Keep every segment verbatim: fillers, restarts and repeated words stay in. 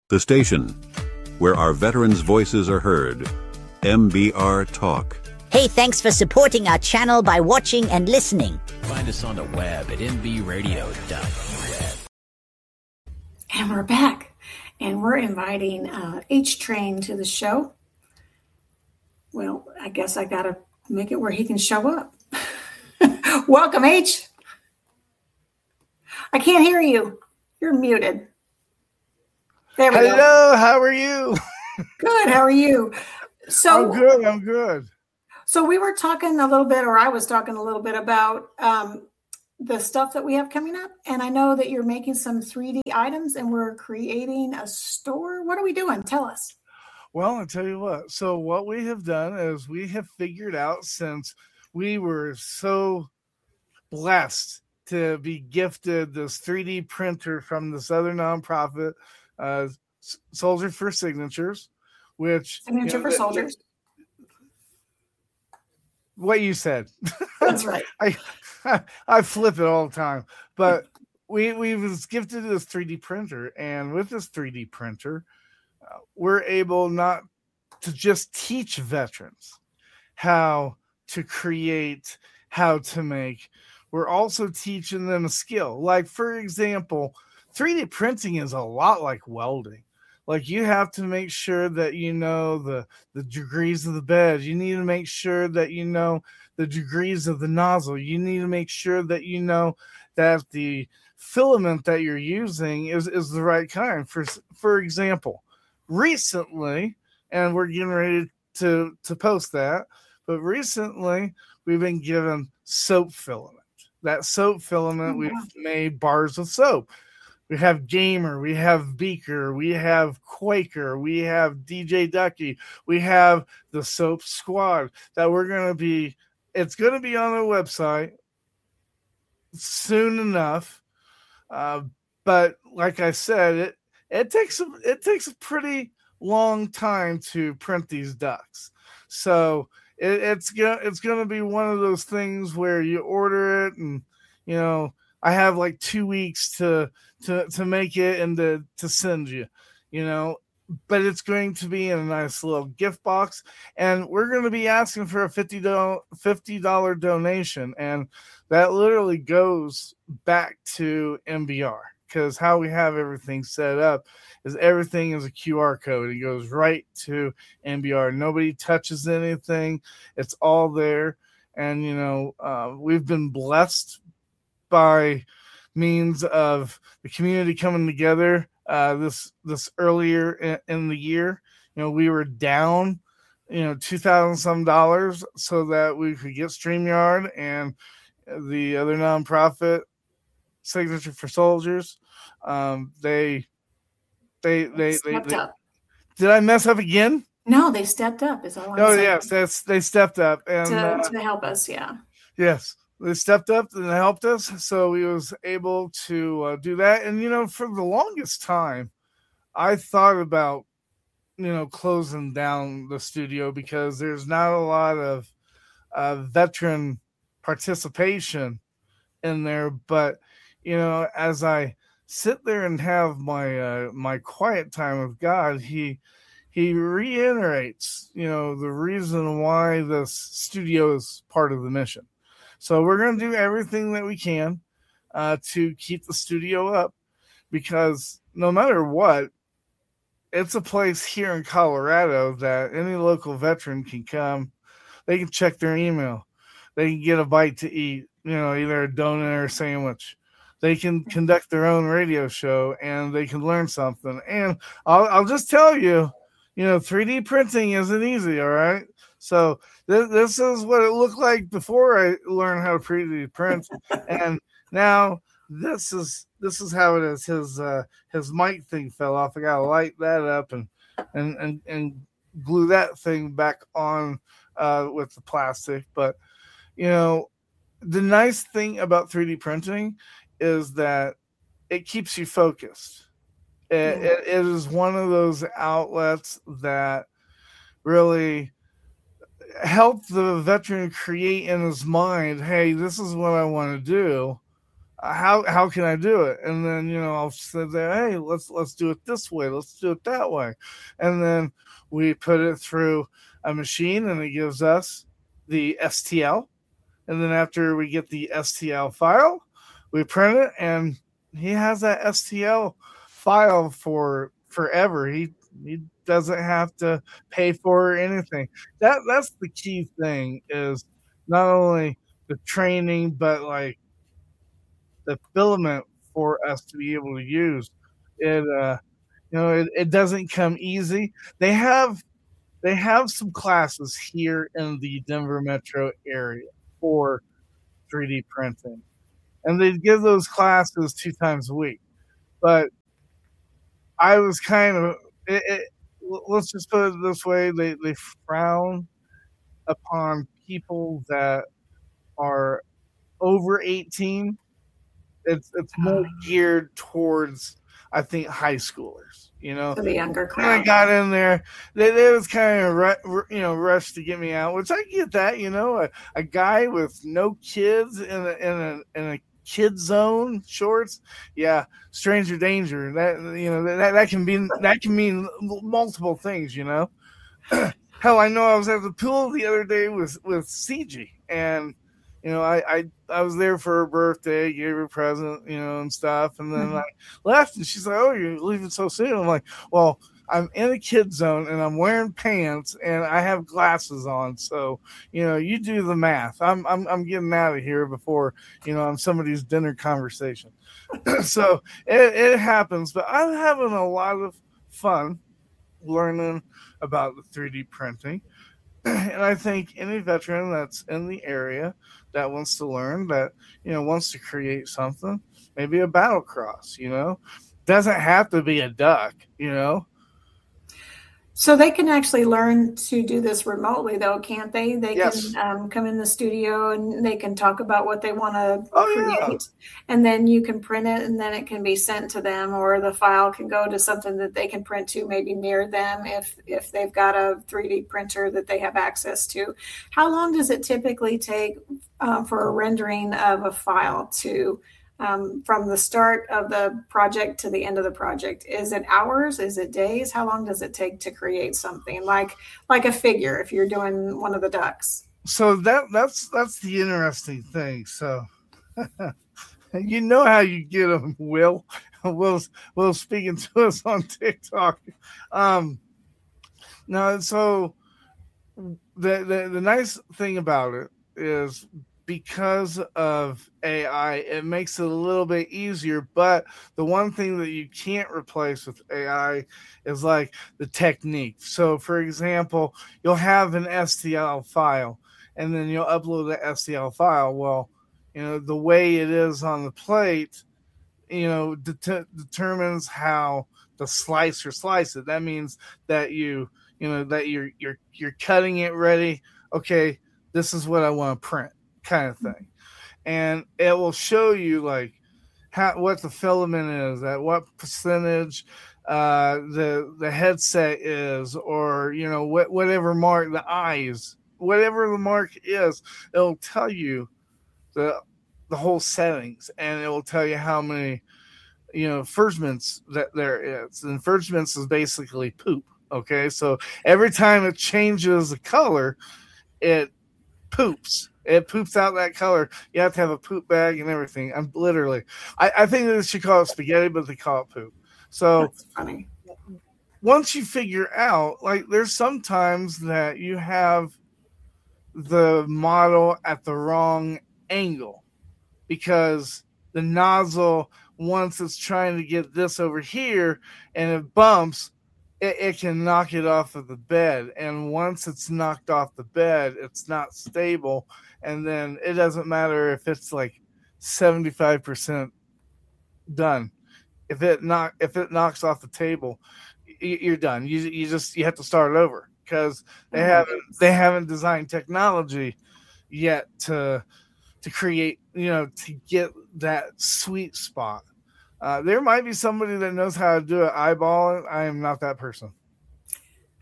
The station where our veterans' voices are heard. M B R Talk. Hey, thanks for supporting our channel by watching and listening. Find us on the web at m b radio dot net. And we're back. And we're inviting uh, H-Train to the show. Well, I guess I got to make it where he can show up. Welcome, H. I can't hear you. You're muted. There we Hello, go. how are you? Good, how are you? So I'm good, I'm good. So we were talking a little bit, or I was talking a little bit about um, the stuff that we have coming up. And I know that you're making some three D items and we're creating a store. What are we doing? Tell us. Well, I'll tell you what. So what we have done is we have figured out, since we were so blessed to be gifted this three D printer from this other nonprofit, uh, Soldier for Signatures, which Signature you know, for that, Soldiers. What you said. That's right. I, I I flip it all the time. But we we was gifted this three D printer, and with this three D printer, uh, we're able not to just teach veterans how to create, how to make. We're also teaching them a skill. Like, for example, three D printing is a lot like welding. Like, you have to make sure that you know the, the degrees of the bed. You need to make sure that you know the degrees of the nozzle. You need to make sure that you know that the filament that you're using is, is the right kind. For, for example, recently, and we're getting ready to, to post that, but recently we've been given soap filament. That soap filament, Oh, we've wow. made bars of soap. We have Gamer, we have Beaker, we have Quaker, we have D J Ducky, we have the Soap Squad that we're going to be, it's going to be on our website soon enough. Uh, but like I said, it, it takes, a, it takes a pretty long time to print these ducks. So it, it's going it's going to be one of those things where you order it and, you know, I have like two weeks to to to make it and to, to send you, you know, but it's going to be in a nice little gift box, and we're going to be asking for a fifty dollars donation, and that literally goes back to M B R, because how we have everything set up is everything is a Q R code. It goes right to M B R. Nobody touches anything. It's all there, and, you know, uh, we've been blessed by means of the community coming together uh, this this earlier in, in the year. You know, we were down, you know, two thousand some dollars so that we could get StreamYard and the other nonprofit, Signature for Soldiers. Um, they, they, they, they, Stepped they, up. Did I mess up again? No, they stepped up. Is all I'm Oh saying. yes, that's they stepped up and To, uh, to help us, yeah. yes. They stepped up and helped us, so we was able to uh, do that. And, you know, for the longest time, I thought about, you know, closing down the studio because there's not a lot of uh, veteran participation in there. But, you know, as I sit there and have my uh, my quiet time with God, he he reiterates, you know, the reason why this studio is part of the mission. So we're going to do everything that we can uh, to keep the studio up, because no matter what, it's a place here in Colorado that any local veteran can come. They can check their email. They can get a bite to eat, you know, either a donut or a sandwich. They can conduct their own radio show, and they can learn something. And I'll, I'll just tell you, you know, three D printing isn't easy, all right? So th- this is what it looked like before I learned how to three D print, and now this is this is how it is. His uh, his mic thing fell off. I gotta light that up and and and, and glue that thing back on uh, with the plastic. But, you know, the nice thing about three D printing is that it keeps you focused. It, it, it is one of those outlets that really help the veteran create in his mind, hey, this is what I want to do. Uh, how how can I do it? And then, you know, I'll say there, hey, let's let's do it this way, let's do it that way, and then we put it through a machine, and it gives us the S T L, and then after we get the S T L file, we print it, and he has that S T L file for forever. He he doesn't have to pay for anything. That that's the key thing, is not only the training, but like the filament for us to be able to use it. Uh, you know, it, it doesn't come easy. They have they have some classes here in the Denver metro area for three D printing, and they give those classes two times a week. But I was kind of it, it, let's just put it this way: they they frown upon people that are over eighteen. It's it's more geared towards, I think, high schoolers. You know, For the younger when I crowd. got in there, they, they was kind of ru- you know rushed to get me out, which I get that. You know, a, a guy with no kids in a in a in a kid zone shorts, yeah, stranger danger. That you know that that can be that can mean multiple things. You know, hell, I know I was at the pool the other day with with C G, and you know, I, I I was there for her birthday, gave her a present, you know, and stuff, and then Mhm. I left, and she's like, "Oh, you're leaving so soon?" I'm like, "Well, I'm in a kid zone, and I'm wearing pants, and I have glasses on, so you know, you do the math. I'm I'm I'm getting out of here before you know I'm somebody's dinner conversation." So it it happens, but I'm having a lot of fun learning about the three D printing. And I think any veteran that's in the area that wants to learn, that you know wants to create something, maybe a battle cross, you know, doesn't have to be a duck, you know. So they can actually learn to do this remotely, though, can't they? They Yes. can um, come in the studio and they can talk about what they want to Oh yeah. create, and then you can print it, and then it can be sent to them, or the file can go to something that they can print to, maybe near them, if if they've got a three D printer that they have access to. How long does it typically take uh, for a rendering of a file to? Um, from the start of the project to the end of the project? Is it hours? Is it days? How long does it take to create something like like a figure if you're doing one of the ducks? So that that's that's the interesting thing. So you know how you get them, Will. Will's Will's speaking to us on TikTok. Um, no, so the, the the nice thing about it is, because of A I, it makes it a little bit easier. But the one thing that you can't replace with A I is like the technique. So, for example, you'll have an S T L file, and then you'll upload the S T L file. Well, you know, the way it is on the plate, you know, det- determines how the slicer slice it. That means that you, you know, that you're you're you're cutting it ready. Okay, this is what I want to print, kind of thing. And it will show you like how what the filament is, at what percentage uh the the headset is, or you know what whatever mark, the eyes, whatever the mark is, it'll tell you the the whole settings, and it will tell you how many you know furgements that there is. And furgements is basically poop. Okay, so every time it changes the color, it poops. It poops out that color. You have to have a poop bag and everything. I'm literally, I, I think they should call it spaghetti, but they call it poop. So That's funny. once you figure out, like, there's sometimes that you have the model at the wrong angle, because the nozzle, once it's trying to get this over here and it bumps, It, it can knock it off of the bed, and once it's knocked off the bed, it's not stable, and then it doesn't matter if it's like seventy-five percent done. If it knock if it knocks off the table, you're done. You you just you have to start over, because they haven't they haven't designed technology yet to to create, you know, to get that sweet spot. Uh, there might be somebody that knows how to do it eyeballing. I am not that person.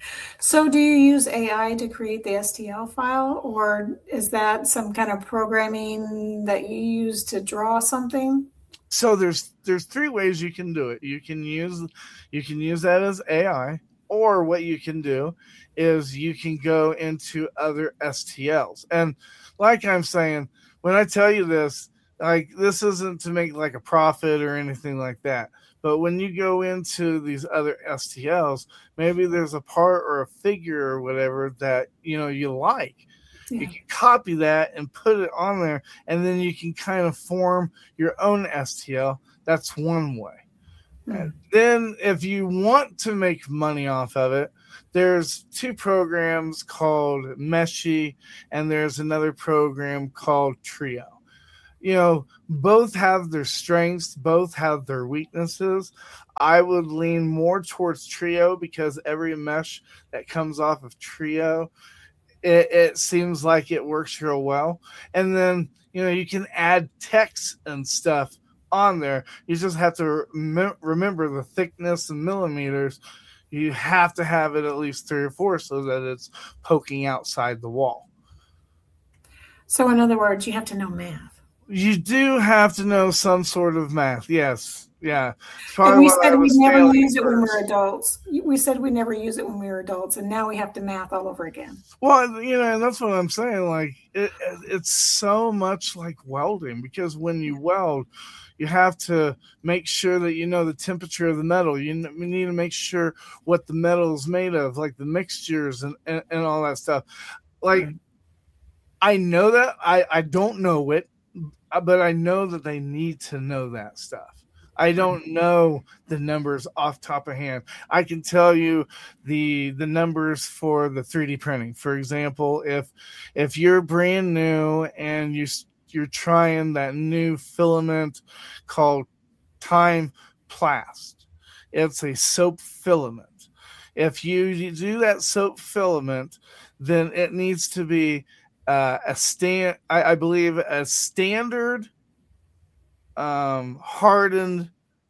So do you use A I to create the S T L file, or is that some kind of programming that you use to draw something? So there's there's three ways you can do it. You can use you can use that as A I, or what you can do is you can go into other S T Ls. And like I'm saying, when I tell you this, like this isn't to make like a profit or anything like that. But when you go into these other S T Ls, maybe there's a part or a figure or whatever that you know you like. Yeah. You can copy that and put it on there, and then you can kind of form your own S T L. That's one way. Mm. And then if you want to make money off of it, there's two programs called Meshy, and there's another program called Trio. You know, both have their strengths, both have their weaknesses. I would lean more towards Trio because every mesh that comes off of Trio, it, it seems like it works real well. And then, you know, you can add text and stuff on there. You just have to rem- remember the thickness and millimeters. You have to have it at least three or four so that it's poking outside the wall. So in other words, you have to know math. You do have to know some sort of math. Yes. Yeah. And we said we never use it when we're adults. We said we never use it when we were adults, and now we have to math all over again. Well, you know, and that's what I'm saying. Like, it, it's so much like welding, because when you weld, you have to make sure that you know the temperature of the metal. You need to make sure what the metal is made of, like the mixtures and, and, and all that stuff. Like, mm-hmm. I know that. I, I don't know it. But I know that they need to know that stuff. I don't know the numbers off top of hand. I can tell you the the numbers for the three D printing. For example, if if you're brand new and you you're trying that new filament called Time Plast, it's a soap filament. If you do that soap filament, then it needs to be Uh, a stand, I, I believe, a standard um, hardened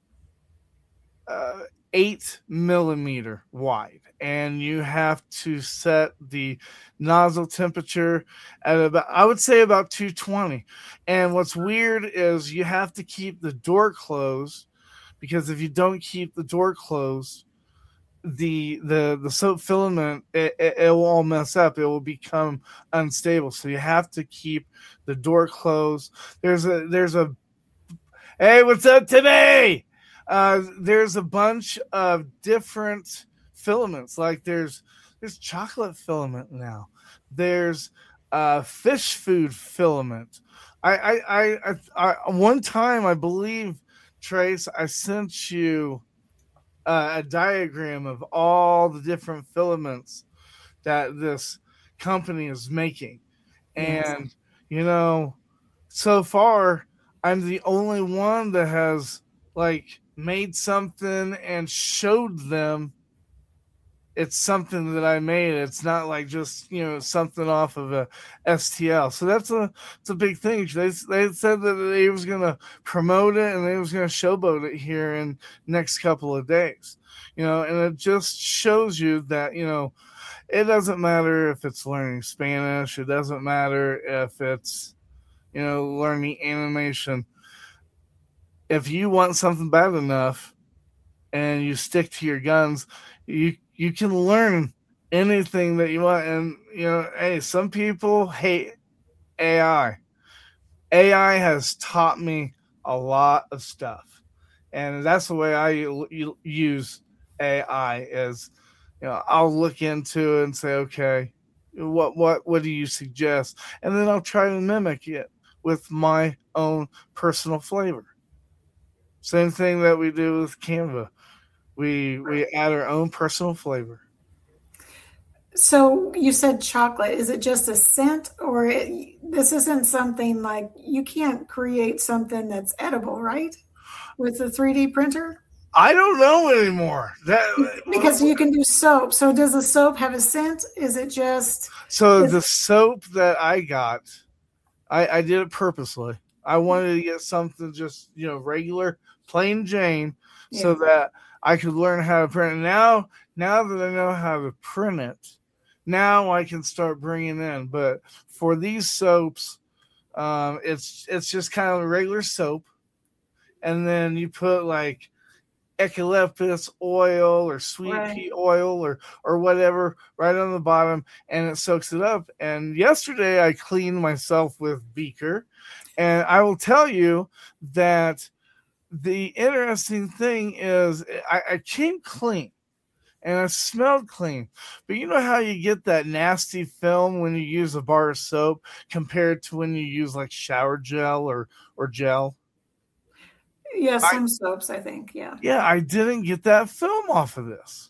uh, eight millimeter wide, and you have to set the nozzle temperature at about, I would say, about two twenty. And what's weird is you have to keep the door closed, because if you don't keep the door closed, the the the soap filament it, it, it will all mess up. It will become unstable, so you have to keep the door closed. There's a there's a hey, what's up today? Uh there's a bunch of different filaments. Like there's there's chocolate filament now. There's uh fish food filament. I I I, I, I one time I believe, Trace, I sent you Uh, a diagram of all the different filaments that this company is making. Yes. And, you know, so far, I'm the only one that has, like, made something and showed them it's something that I made. It's not like just, you know, something off of a S T L. So that's a, it's a big thing. They, they said that they was going to promote it and they was going to showboat it here in next couple of days, you know, and it just shows you that, you know, it doesn't matter if it's learning Spanish. It doesn't matter if it's, you know, learning animation. If you want something bad enough and you stick to your guns, you, you can learn anything that you want. And, you know, hey, some people hate A I. A I has taught me a lot of stuff. And that's the way I use A I is, you know, I'll look into it and say, okay, what, what, what do you suggest? And then I'll try to mimic it with my own personal flavor. Same thing that we do with Canva. We we add our own personal flavor. So you said chocolate. Is it just a scent, or it, this isn't something like you can't create something that's edible, right? With a three D printer? I don't know anymore. That because you can do soap. So does the soap have a scent? Is it just so is, the soap that I got? I, I did it purposely. I wanted to get something just, you know, regular, plain Jane, yeah. so that I could learn how to print it. Now, now that I know how to print it, now I can start bringing in. But for these soaps, um, it's it's just kind of a regular soap, and then you put like eucalyptus oil or sweet Right. pea oil or or whatever right on the bottom, and it soaks it up. And yesterday I cleaned myself with Beaker, and I will tell you that the interesting thing is I, I came clean and I smelled clean. But you know how you get that nasty film when you use a bar of soap compared to when you use like shower gel or, or gel? Yeah, I- some soaps, I think. Yeah. Yeah, I didn't get that film off of this.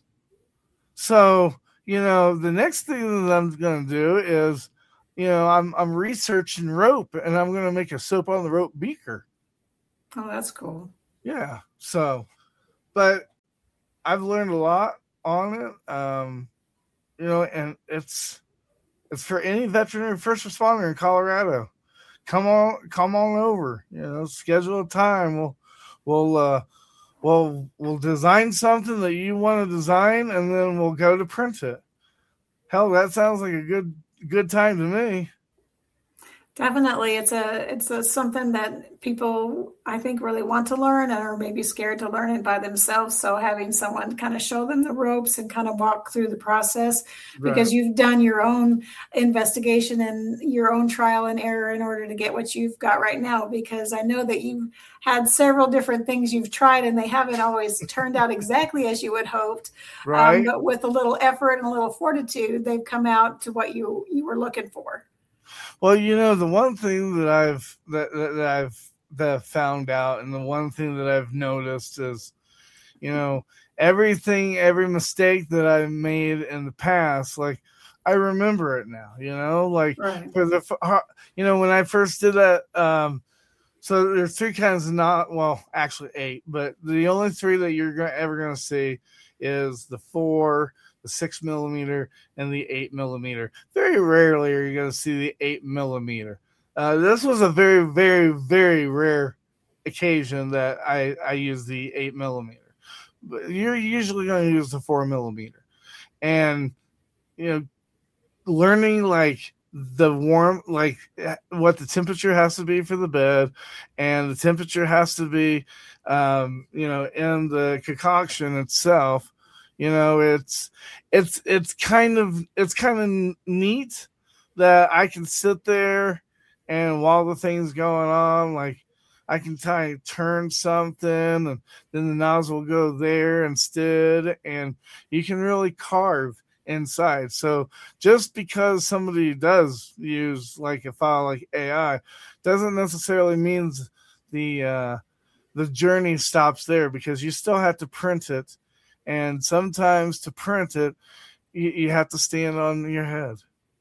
So, you know, the next thing that I'm going to do is, you know, I'm I'm researching rope, and I'm going to make a soap on the rope beaker. Oh, that's cool. Yeah. So, but I've learned a lot on it. Um, you know, and it's it's for any veterinary first responder in Colorado. Come on, come on over. You know, schedule a time. We'll we'll uh, we'll we'll design something that you want to design, and then we'll go to print it. Hell, that sounds like a good good time to me. Definitely, it's a it's a something that people I think really want to learn and are maybe scared to learn it by themselves. So having someone kind of show them the ropes and kind of walk through the process, because you've done your own investigation and your own trial and error in order to get what you've got right now. Because I know that you've had several different things you've tried and they haven't always turned out exactly as you had hoped. Right. Um, but with a little effort and a little fortitude, they've come out to what you you were looking for. Well, you know, the one thing that I've that, that, that I've that I've found out, and the one thing that I've noticed is, you know, everything, every mistake that I've made in the past, like I remember it now. You know, like Right. for the, you know, when I first did that. Um, so there's three kinds of not, well, actually eight, but the only three that you're gonna, ever going to see is the four, the six millimeter, and the eight millimeter. Very rarely are you going to see the eight millimeter. Uh, this was a very, very, very rare occasion that I, I use the eight millimeter. But you're usually going to use the four millimeter. And, you know, learning like the warm, like what the temperature has to be for the bed, and the temperature has to be, um, you know, in the concoction itself. You know, it's it's it's kind of it's kind of neat that I can sit there and while the thing's going on, like I can try and turn something, and then the nozzle will go there instead, and you can really carve inside. So just because somebody does use like a file like A I doesn't necessarily means the uh, the journey stops there, because you still have to print it. And sometimes to print it, you, you have to stand on your head.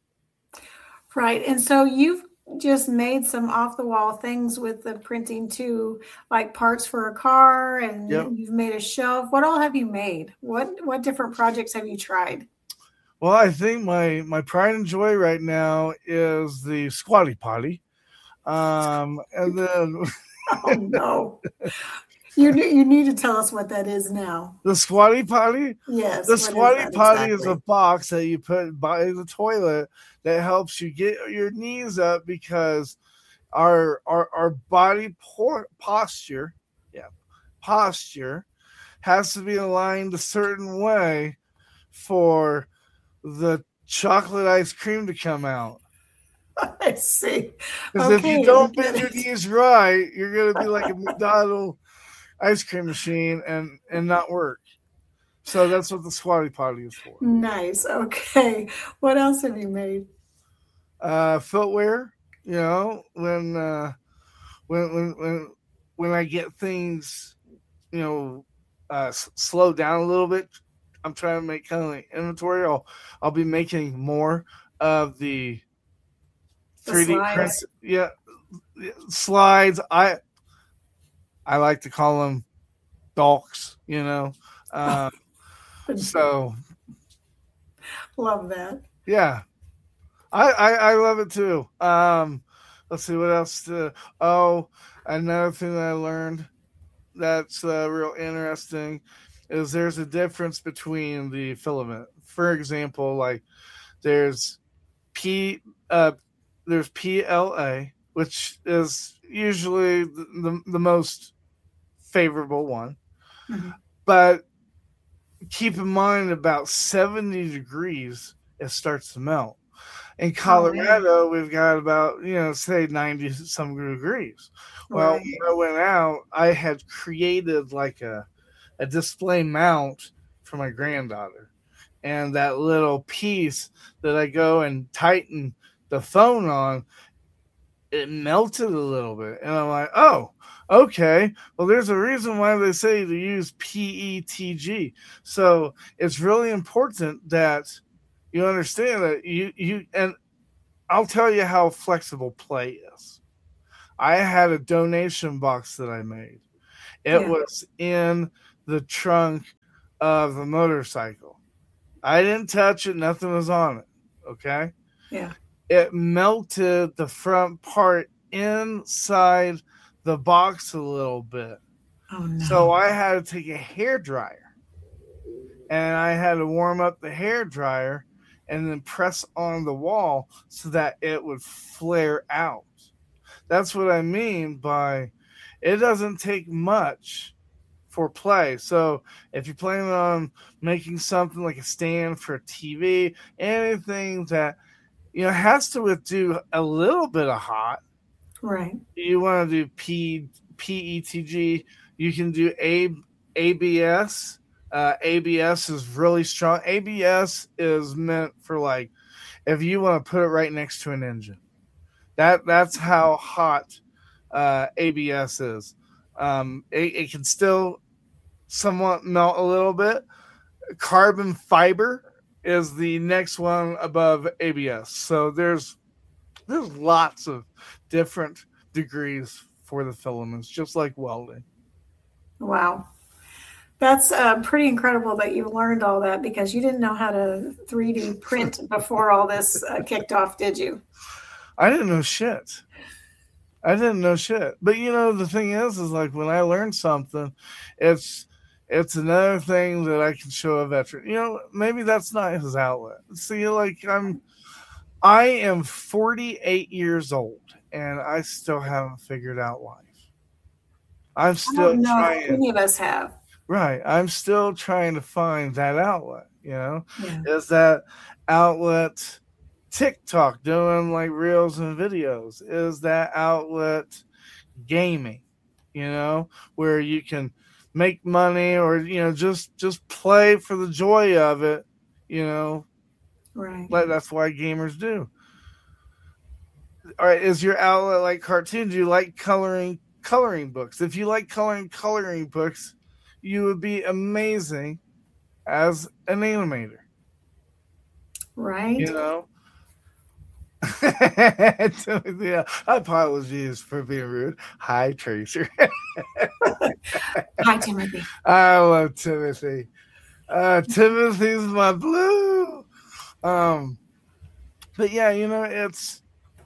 Right. And so you've just made some off the wall things with the printing too, like parts for a car, and Yep. you've made a shelf. What all have you made? What what different projects have you tried? Well, I think my, my pride and joy right now is the Squatty Potty. Um, and then Oh no. You you need to tell us what that is now. the Squatty Potty. Yes. The what is Squatty that Potty is a exactly? box that you put by the toilet that helps you get your knees up, because our our, our body por- posture, yeah, posture has to be aligned a certain way for the chocolate ice cream to come out. I see. Because if Okay, you don't we bend get your it. knees right, you're gonna be like a McDonald's ice cream machine and and not work. So that's what the Squatty Potty is for. Nice. Okay. What else have you made? Uh, footwear. You know, when uh, when when when when I get things, you know, uh, s- slow down a little bit, I'm trying to make kind of like inventory. I'll I'll be making more of the The three D slides. prints. Yeah, slides. I I like to call them dolks. You know, um, so Love that. yeah, I, I I love it too. Um, let's see what else. To, oh, another thing that I learned that's uh, real interesting is there's a difference between the filament. For example, like there's P uh there's P L A, which is usually the, the, the most favorable one. Mm-hmm. But keep in mind, about seventy degrees, it starts to melt. In Colorado, oh, we've got about, you know, say ninety some degrees. Well, right. when I went out, I had created like a, a display mount for my granddaughter. And that little piece that I go and tighten the phone on, it melted a little bit. And I'm like, oh, okay. Well, there's a reason why they say to use P E T G. So it's really important that you understand that you, you, and I'll tell you how flexible play is. I had a donation box that I made. It yeah. was in the trunk of the motorcycle. I didn't touch it. Nothing was on it. Okay. Yeah. It melted the front part inside the box a little bit. Oh, no. So I had to take a hair dryer and I had to warm up the hair dryer and then press on the wall so that it would flare out. That's what I mean by it doesn't take much for play. So if you're planning on making something like a stand for a T V, anything that, you know, has to do a little bit of hot. Right. You want to do P, P E T G. You can do A, ABS. Uh, A B S is really strong. A B S is meant for like if you want to put it right next to an engine. That that's how hot uh, A B S is. Um, it, it can still somewhat melt a little bit. Carbon fiber is the next one above A B S. So there's there's lots of different degrees for the filaments, just like welding. Wow. That's uh, pretty incredible that you learned all that because you didn't know how to three D print before all this uh, kicked off, did you? I didn't know shit. I didn't know shit. But, you know, the thing is, is like when I learn something, it's it's another thing that I can show a veteran. You know, maybe that's not his outlet. See, like I'm, I am forty-eight years old and I still haven't figured out life. I'm still I don't know trying. if any of us have. Right. I'm still trying to find that outlet, you know? Yeah. Is that outlet TikTok doing like reels and videos? Is that outlet gaming, you know, where you can make money or, you know, just just play for the joy of it, you know? Right. Like that's why gamers do. All right, is your outlet like cartoons? Do you like coloring coloring books? If you like coloring coloring books, you would be amazing as an animator. Right. You know? Yeah, apologies for being rude. Hi, Tracer. Hi, Timothy. I love Timothy. Uh, Timothy's my blue. Um, but yeah, you know, it's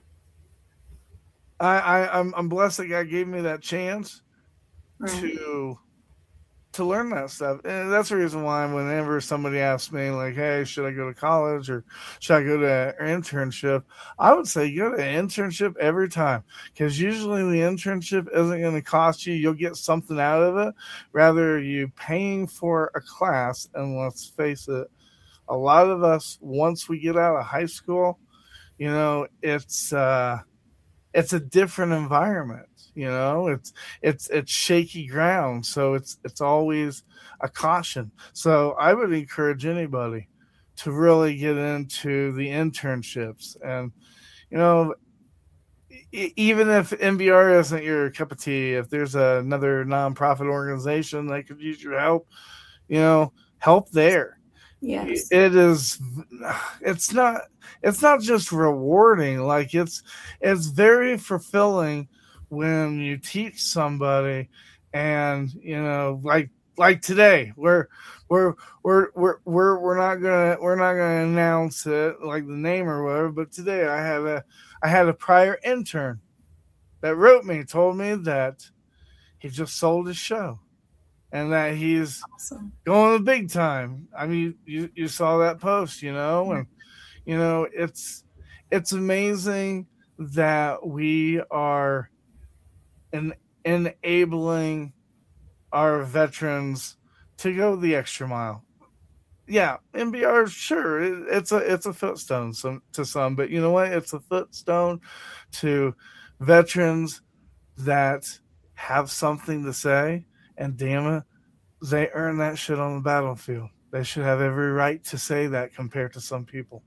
I, I I'm I'm blessed that God gave me that chance right. to to learn that stuff. And that's the reason why whenever somebody asks me like, hey, should I go to college or should I go to an internship? I would say go to an internship every time because usually the internship isn't going to cost you. You'll get something out of it. Rather you paying for a class. And let's face it, a lot of us, once we get out of high school, you know, it's, uh, it's a different environment. You know, it's it's it's shaky ground, so it's it's always a caution. So I would encourage anybody to really get into the internships, and you know, e- even if N B R isn't your cup of tea, if there's another nonprofit organization that could use your help, you know, help there. Yes, it is. It's not. It's not just rewarding. Like it's it's very fulfilling when you teach somebody and you know like like today we're we're we're we're we're, we're not gonna we're not gonna announce it like the name or whatever, but today I had a I had a prior intern that wrote me told me that he just sold his show and that he's Awesome. going the big time. I mean, you, you saw that post, you know, and you know, it's it's amazing that we are en- enabling our veterans to go the extra mile. Yeah, M B R, sure, it, it's a it's a footstone some, to some, but you know what? It's a footstone to veterans that have something to say, and damn it, they earn that shit on the battlefield. They should have every right to say that compared to some people.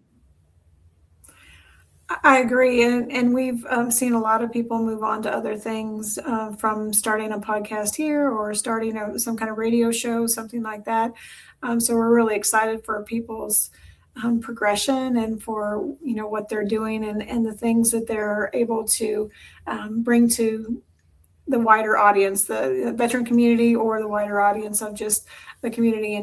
I agree, and and we've um, seen a lot of people move on to other things, uh, from starting a podcast here or starting a, some kind of radio show, something like that. Um, so we're really excited for people's um, progression and for you know what they're doing and and the things that they're able to um, bring to the wider audience, the veteran community, or the wider audience of just the community in